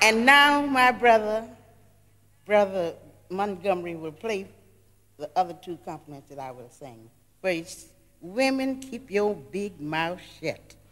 And now my brother Montgomery, will play the other two compliments that I will sing. First, women, keep your big mouth shut.